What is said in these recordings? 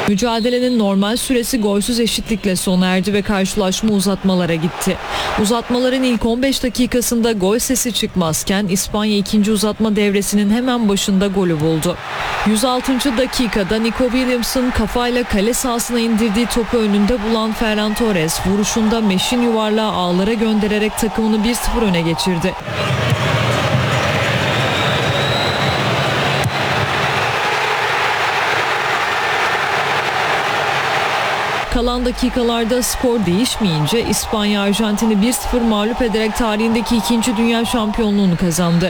Mücadelenin normal süresi golsüz eşitlikle sona erdi ve karşılaşma uzatmalara gitti. Uzatmaların ilk 15 dakikasında gol sesi çıkmazken İspanya ikinci uzatma devresinin hemen başında golü buldu. 106. dakikada Nico Williams'ın kafayla kale sahasına indirdiği topu önünde bulan Ferran Torres vuruşunda meşin yuvarlağı ağlara göndererek takımını 1-0 öne geçirdi. Kalan dakikalarda skor değişmeyince İspanya Arjantin'i 1-0 mağlup ederek tarihindeki 2. dünya şampiyonluğunu kazandı.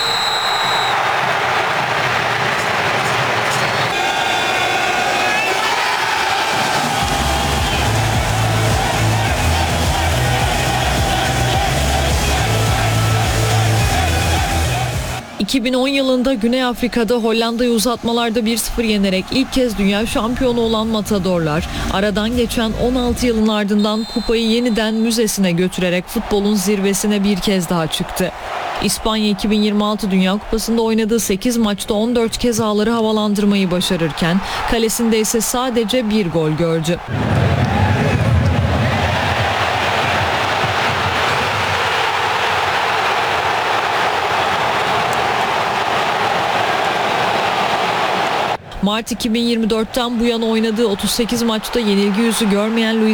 ...2010 yılında Güney Afrika'da Hollanda'yı uzatmalarda 1-0 yenerek ilk kez dünya şampiyonu olan Matadorlar... ...aradan geçen 16 yılın ardından kupayı yeniden müzesine götürerek futbolun zirvesine bir kez daha çıktı. İspanya 2026 Dünya Kupası'nda oynadığı 8 maçta 14 kez ağları havalandırmayı başarırken... ...kalesinde ise sadece bir gol gördü. Mart 2024'ten bu yana oynadığı 38 maçta yenilgi yüzü görmeyen Luis